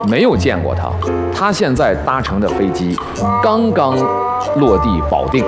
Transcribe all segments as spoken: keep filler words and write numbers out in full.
没有见过他，他现在搭乘的飞机刚刚落地保定，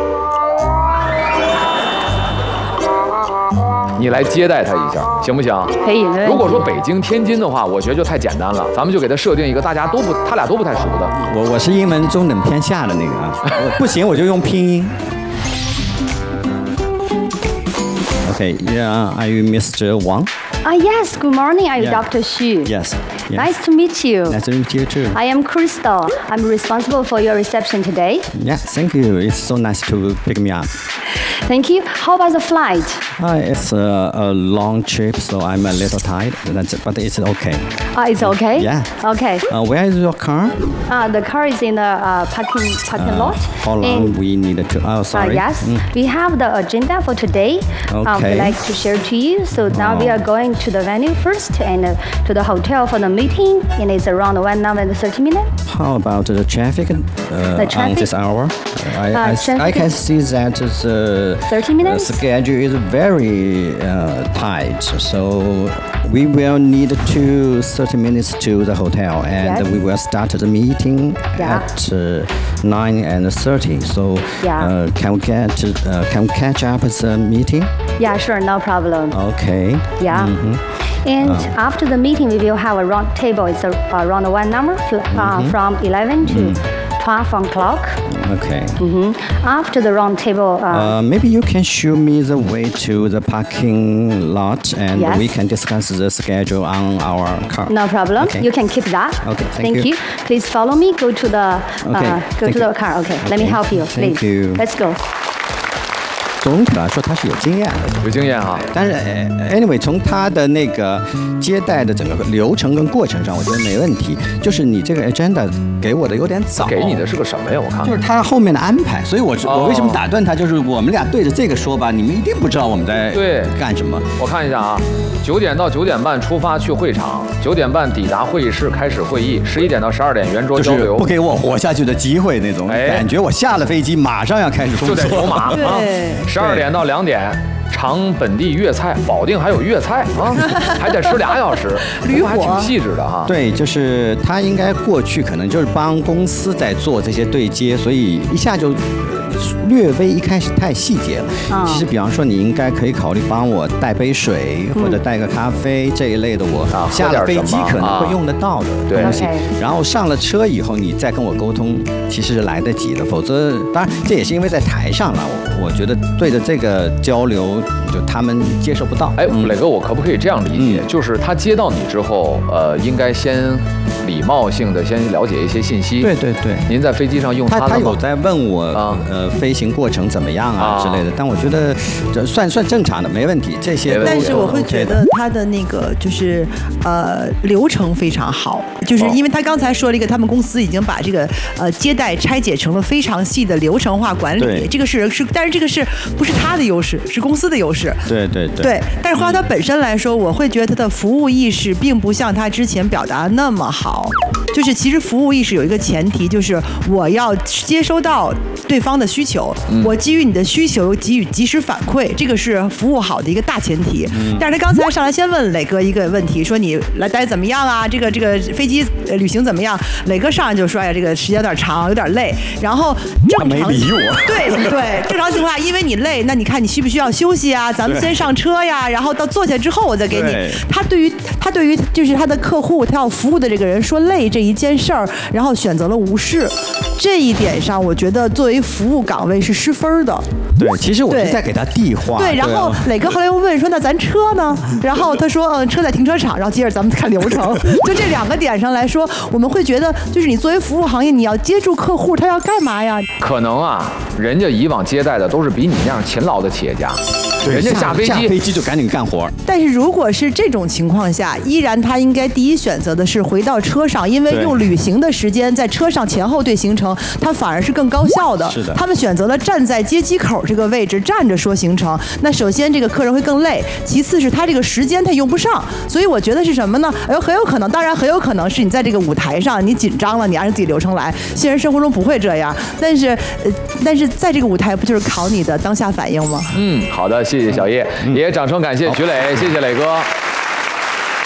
你来接待他一下，行不行？ 可以。 如果说北京、天津的话，我觉得就太简单了，咱们就给他设定一个大家都不，他俩都不太熟的。 我我是英文中等偏下的那个啊，不行我就用拼音。Okay, yeah, are you Mister Wang? Ah, yes. Good morning. Are you Yeah. Doctor Xu? Yes. yes. Nice to meet you. Nice to meet you too. I am Crystal. I'm responsible for your reception today. Yeah, thank you. It's so nice to pick me up. Thank you. How about the flight? Uh, it's a, a long trip, so I'm a little tired, That's, but it's okay. Ah, it's okay? Yeah. Okay. Uh, where is your car? Uh, the car is in the uh, parking parking Uh, lot. How long And, we need to? Oh, uh, sorry. yes. Mm. We have the agenda for today. Um, Okay. we'd like to share to you. So now we Oh. are going to the venue first and uh, to the hotel for the meeting. And it's around one hour and thirty minutes. How about the traffic, uh, The on traffic? this hour? I, Uh, I, I traffic can is- see that the thirty minutes? The schedule is very uh, tight, so we will need to thirty minutes to the hotel, and Yes. we will start the meeting Yeah. at uh, nine and thirty. So Yeah. uh, can we get uh, can we catch up the meeting? Yeah, sure, no problem. Okay. Yeah. And after the meeting, we will have a round table. It's a, around one number fl- uh, from eleven to twelve o'clock. Okay. After the round table, uh, Uh, maybe you can show me the way to the parking lot, and Yes. we can discuss the schedule on our car. no problem. Okay. You can keep that. Okay, thank you. Please follow me. Go to the Okay, uh, go thank to you. the car. Okay. Let me Okay, help you. thank Please. you. Let's go. 总体来说，他是有经验的。 有经验哈。 但是呃，anyway，从他的那个接待的整个流程跟过程上，我觉得没问题。就是你这个 agenda 给我的有点早， 给你的是个什么呀？我看就是他后面的安排，所以我是哦我为什么打断他？就是我们俩对着这个说吧，你们一定不知道我们在对干什么。 我看一下啊，九点到九点半出发去会场，九点半抵达会议室开始会议，十一点到十二点圆桌交流， 就是不给我活下去的机会那种哎感觉，我下了飞机马上要开始工就作， 得筹码啊。十二点到两点。尝本地粤菜，保定还有粤菜啊，还得吃俩小时， 驴火还挺细致的哈。 对，就是他应该过去可能就是帮公司在做这些对接，所以一下就略微一开始太细节了。 啊其实比方说，你应该可以考虑帮我带杯水、或者带个咖啡这一类的，我啊下了飞机喝点什么可能会用得到的对东西。 OK 然后上了车以后，你再跟我沟通，其实是来得及的。否则，当然这也是因为在台上了，我我觉得对着这个交流，就他们接受不到。 哎， 嗯磊哥，我可不可以这样理解？ 嗯就是他接到你之后，呃，应该先礼貌性的先了解一些信息。 对对对。 您在飞机上用他的吗？ 他有在问我、 啊呃飞行过程怎么样啊啊之类的，但我觉得这算算正常的，没问题。这些没问题但是我会 OK 觉的得他的那个就是呃流程非常好，就是哦因为他刚才说了一个，他们公司已经把这个呃接待拆解成了非常细的流程化管理对， 这个是是，但是这个是不是他的优势，是公司的优势。 对对对对，但是花他本身来说，我会觉得他的服务意识并不像他之前表达的那么好。就是其实服务意识有一个前提，就是我要接收到对方的需求，我基于你的需求给予及时反馈，这个是服务好的一个大前提。但是他刚才上来先问磊哥一个问题，说你来待怎么样啊？这个这个飞机呃旅行怎么样？磊哥上来就说，哎呀，这个时间有点长，有点累。然后正常他没理我对对，正常情况下，因为你累，那你看你需不需要休息啊？咱们先上车呀，然后到坐下之后我再给你对。 他对于他对于就是他的客户，他要服务的这个人说累这一件事儿，然后选择了无视，这一点上，我觉得作为服务岗位是失分的。 对，其实我是对在给他递话。 对，然后啊磊哥后来又问说：“那咱车呢？”然后他说：“嗯，车在停车场。”然后接着咱们看流程。就这两个点上来说，我们会觉得，就是你作为服务行业，你要接住客户，他要干嘛呀？ 可能啊，人家以往接待的都是比你那样勤劳的企业家， 对人家下飞下机飞机就赶紧干活。 但是如果是这种情况下，依然他应该第一选择的是回到车上，因为对用旅行的时间在车上前后对行程，它反而是更高效的。 是的他们选择了站在接机口这个位置站着说行程，那首先这个客人会更累，其次是他这个时间他用不上，所以我觉得是什么呢？哎呦，很有可能，当然很有可能是你在这个舞台上你紧张了，你按照自己流程来，现实生活中不会这样，但是呃，但是在这个舞台不就是考你的当下反应吗？ 嗯，好的，谢谢小叶，也掌声感谢徐磊，谢谢磊哥。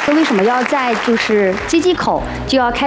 为什么要在就是接机口就要开